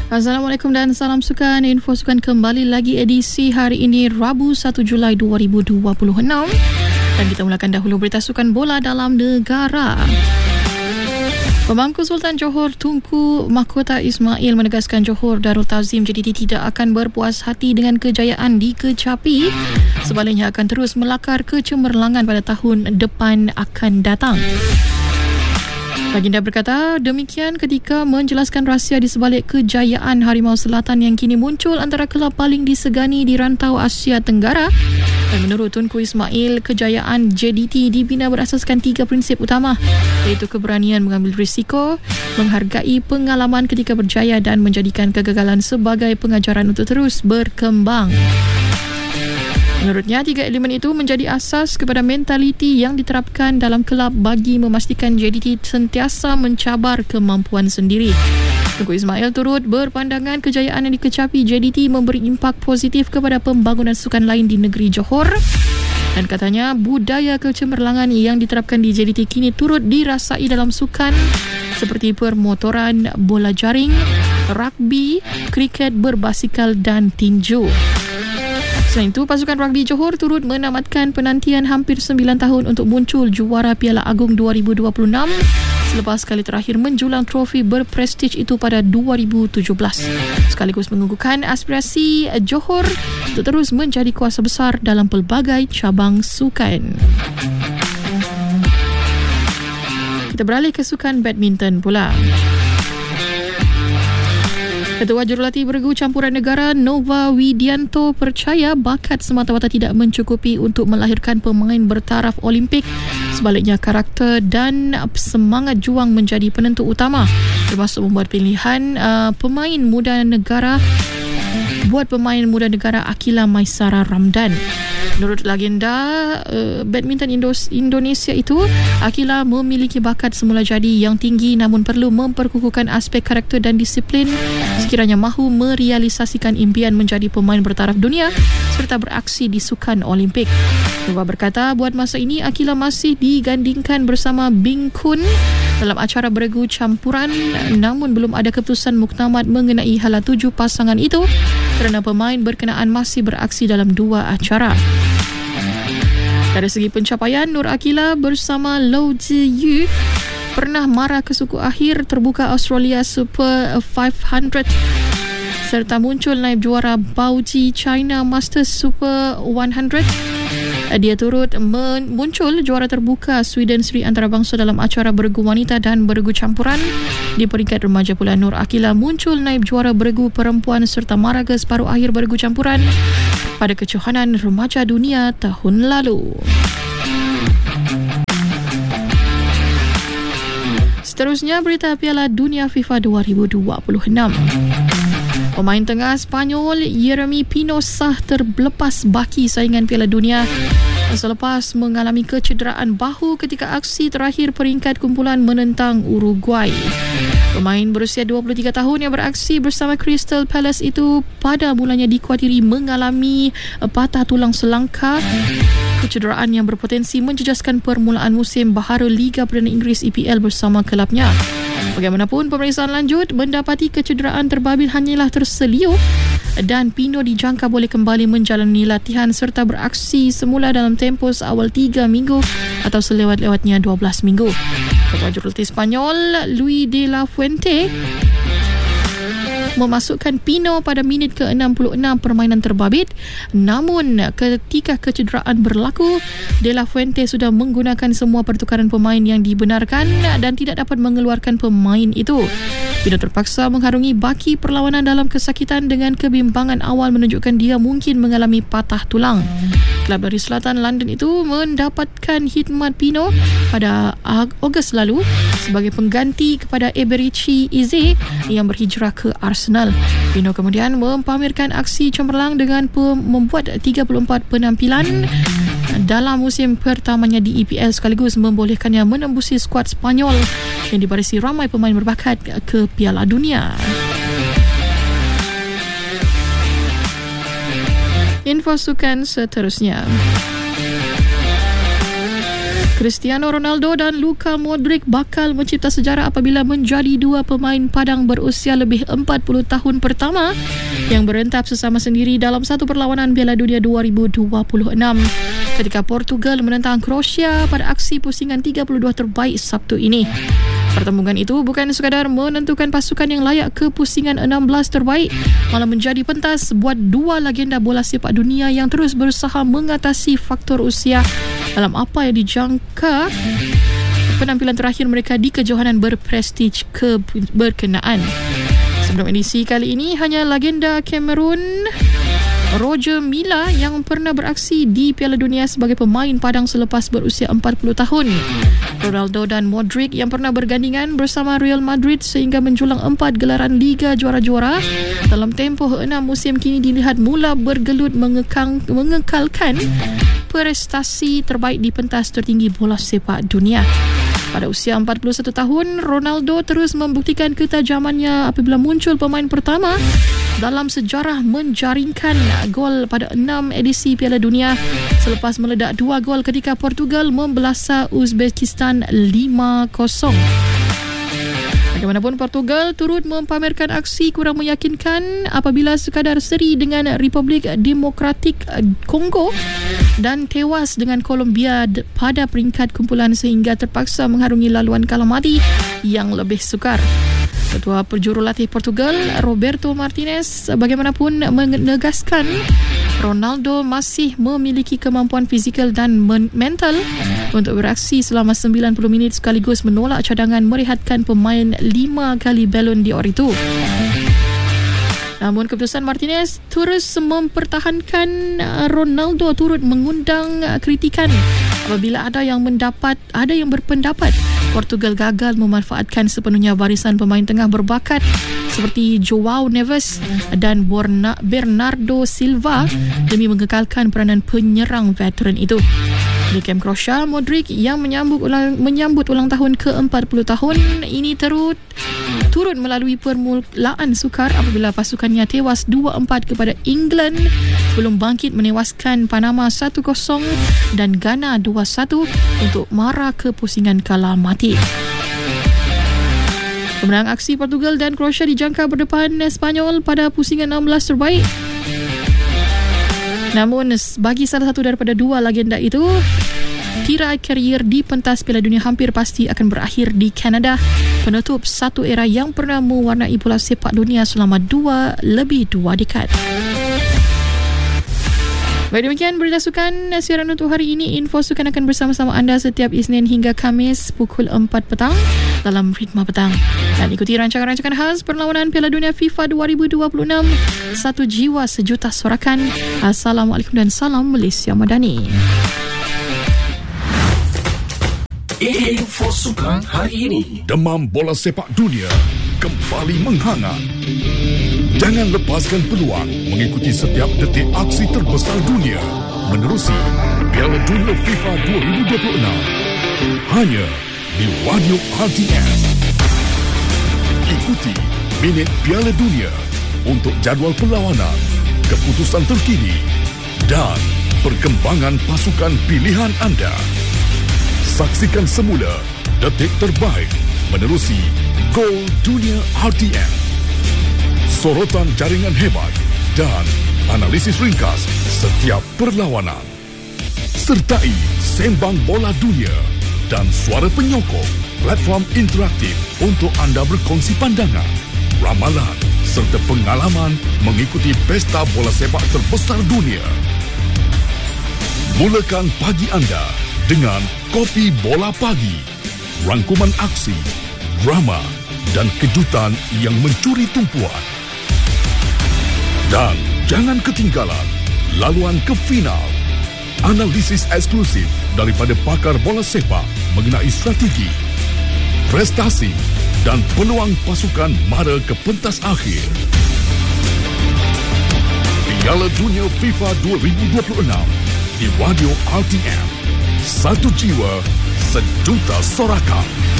Assalamualaikum dan salam sukan. Info sukan kembali lagi edisi hari ini Rabu 1 Julai 2026. Dan kita mulakan dahulu berita sukan bola dalam negara. Pemangku Sultan Johor Tunku Mahkota Ismail menegaskan Johor Darul Ta'zim JDT tidak akan berpuas hati dengan kejayaan di Kecapi. Sebaliknya akan terus melakar kecemerlangan pada tahun depan akan datang. Baginda berkata demikian ketika menjelaskan rahsia di sebalik kejayaan Harimau Selatan yang kini muncul antara kelab paling disegani di rantau Asia Tenggara. Dan menurut Tunku Ismail, kejayaan JDT dibina berasaskan 3 prinsip utama, iaitu keberanian mengambil risiko, menghargai pengalaman ketika berjaya dan menjadikan kegagalan sebagai pengajaran untuk terus berkembang. Menurutnya, 3 elemen itu menjadi asas kepada mentaliti yang diterapkan dalam kelab bagi memastikan JDT sentiasa mencabar kemampuan sendiri. Tunku Ismail turut berpandangan kejayaan yang dikecapi JDT memberi impak positif kepada pembangunan sukan lain di negeri Johor. Dan katanya, budaya kecemerlangan yang diterapkan di JDT kini turut dirasai dalam sukan seperti permotoran, bola jaring, rugby, kriket berbasikal dan tinju. Selain itu, pasukan rugby Johor turut menamatkan penantian hampir 9 tahun untuk muncul juara Piala Agong 2026 selepas kali terakhir menjulang trofi berprestij itu pada 2017. Sekaligus mengukuhkan aspirasi Johor untuk terus menjadi kuasa besar dalam pelbagai cabang sukan. Kita beralih ke sukan badminton pula. Ketua Jurulatih Bergu Campuran Negara Nova Widianto percaya bakat semata-mata tidak mencukupi untuk melahirkan pemain bertaraf Olimpik. Sebaliknya, karakter dan semangat juang menjadi penentu utama, termasuk membuat pilihan pemain muda negara Akila Maisara Ramdan. Menurut legenda badminton Indonesia itu, Akila memiliki bakat semula jadi yang tinggi namun perlu memperkukuhkan aspek karakter dan disiplin sekiranya mahu merealisasikan impian menjadi pemain bertaraf dunia serta beraksi di sukan Olimpik. Nova berkata buat masa ini Akila masih digandingkan bersama Bing Kun dalam acara beregu campuran, namun belum ada keputusan muktamad mengenai hala tuju pasangan itu kerana pemain berkenaan masih beraksi dalam 2 acara. Dari segi pencapaian, Nur Akila bersama Lau Ziyu pernah mara ke suku akhir terbuka Australia Super 500 serta muncul naib juara Baoji China Masters Super 100. Dia turut muncul juara terbuka Sweden Sri Antarabangsa dalam acara beregu wanita dan beregu campuran. Di peringkat remaja pula, Nur Akila muncul naib juara beregu perempuan serta mara ke separuh akhir beregu campuran pada kejohanan remaja dunia tahun lalu. Seterusnya, berita Piala Dunia FIFA 2026. Pemain tengah Spanyol Jeremy Pino sah terlepas baki saingan Piala Dunia selepas mengalami kecederaan bahu ketika aksi terakhir peringkat kumpulan menentang Uruguay. Pemain berusia 23 tahun yang beraksi bersama Crystal Palace itu pada mulanya dikuatiri mengalami patah tulang selangkah, kecederaan yang berpotensi menjejaskan permulaan musim baharu Liga Perdana Inggeris EPL bersama kelabnya. Bagaimanapun, pemeriksaan lanjut mendapati kecederaan terbabil hanyalah terseliuh dan Pino dijangka boleh kembali menjalani latihan serta beraksi semula dalam tempos awal 3 minggu atau selewat-lewatnya 12 minggu. Ketua Jurulatih Spanyol Luis de la Fuente memasukkan Pino pada minit ke-66 permainan terbabit. Namun ketika kecederaan berlaku, De La Fuente sudah menggunakan semua pertukaran pemain yang dibenarkan dan tidak dapat mengeluarkan pemain itu. Pino terpaksa mengharungi baki perlawanan dalam kesakitan dengan kebimbangan awal menunjukkan dia mungkin mengalami patah tulang. Kelab dari selatan London itu mendapatkan khidmat Pino pada Ogos lalu sebagai pengganti kepada Eberici Eze yang berhijrah ke Arsenal. Pino kemudian mempamerkan aksi cemerlang dengan membuat 34 penampilan dalam musim pertamanya di EPL sekaligus membolehkannya menembusi skuad Spanyol yang dibarisi ramai pemain berbakat ke Piala Dunia. Info sukan seterusnya. Cristiano Ronaldo dan Luka Modric bakal mencipta sejarah apabila menjadi dua pemain padang berusia lebih 40 tahun pertama yang berentap sesama sendiri dalam satu perlawanan Piala Dunia 2026 ketika Portugal menentang Kroasia pada aksi pusingan 32 terbaik Sabtu ini. Pertembungan itu bukan sekadar menentukan pasukan yang layak ke pusingan 16 terbaik, malah menjadi pentas buat dua legenda bola sepak dunia yang terus berusaha mengatasi faktor usia dalam apa yang dijangka penampilan terakhir mereka di kejohanan berprestij berkenaan. Sebelum edisi kali ini, hanya legenda Cameroon Roger Milla yang pernah beraksi di Piala Dunia sebagai pemain padang selepas berusia 40 tahun. Ronaldo dan Modric yang pernah bergandingan bersama Real Madrid sehingga menjulang 4 gelaran Liga Juara-Juara dalam tempoh 6 musim kini dilihat mula bergelut mengekalkan prestasi terbaik di pentas tertinggi bola sepak dunia. Pada usia 41 tahun, Ronaldo terus membuktikan ketajamannya apabila muncul pemain pertama dalam sejarah menjaringkan gol pada 6 edisi Piala Dunia selepas meledak 2 gol ketika Portugal membelasa Uzbekistan 5-0. Bagaimanapun, Portugal turut mempamerkan aksi kurang meyakinkan apabila sekadar seri dengan Republik Demokratik Kongo dan tewas dengan Colombia pada peringkat kumpulan sehingga terpaksa mengharungi laluan kalah mati yang lebih sukar. Ketua Jurulatih Portugal, Roberto Martinez, bagaimanapun menegaskan Ronaldo masih memiliki kemampuan fizikal dan mental untuk beraksi selama 90 minit sekaligus menolak cadangan merehatkan pemain 5 kali Ballon d'Or itu. Namun keputusan Martinez terus mempertahankan Ronaldo turut mengundang kritikan apabila ada yang berpendapat Portugal gagal memanfaatkan sepenuhnya barisan pemain tengah berbakat seperti Joao Neves dan Bernardo Silva demi mengekalkan peranan penyerang veteran itu. Di kamp Kroasia, Modric yang menyambut ulang tahun ke-40 tahun ini turut melalui permulaan sukar apabila pasukannya tewas 2-4 kepada England sebelum bangkit menewaskan Panama 1-0 dan Ghana 2-1 untuk mara ke pusingan kalah mati. Pemenang aksi Portugal dan Kroasia dijangka berdepan Spanyol pada pusingan 16 terbaik. Namun bagi salah satu daripada dua legenda itu, tirai karier di pentas Piala Dunia hampir pasti akan berakhir di Kanada, penutup satu era yang pernah mewarnai bola sepak dunia selama lebih dua dekad. Baik, demikian berita sukan siaran untuk hari ini. Info sukan akan bersama-sama anda setiap Isnin hingga Khamis pukul 4 petang dalam Ritma Petang. Dan ikuti rancangan-rancangan khas perlawanan Piala Dunia FIFA 2026. Satu jiwa sejuta sorakan. Assalamualaikum dan salam Malaysia Madani. Info sukan hari ini. Demam bola sepak dunia kembali menghangat. Jangan lepaskan peluang mengikuti setiap detik aksi terbesar dunia menerusi Piala Dunia FIFA 2026 hanya di Radio RTM. Ikuti Minit Piala Dunia untuk jadual perlawanan, keputusan terkini dan perkembangan pasukan pilihan anda. Saksikan semula detik terbaik menerusi Gol Dunia RTM. Sorotan jaringan hebat dan analisis ringkas setiap perlawanan. Sertai Sembang Bola Dunia dan suara penyokong platform interaktif untuk anda berkongsi pandangan, ramalan serta pengalaman mengikuti pesta bola sepak terbesar dunia. Mulakan pagi anda dengan Kopi Bola Pagi. Rangkuman aksi, drama dan kejutan yang mencuri tumpuan. Dan jangan ketinggalan laluan ke final. Analisis eksklusif daripada pakar bola sepak mengenai strategi, prestasi dan peluang pasukan mara ke pentas akhir. Piala Dunia FIFA 2026 di Radio RTM. Satu jiwa, sejuta sorakan.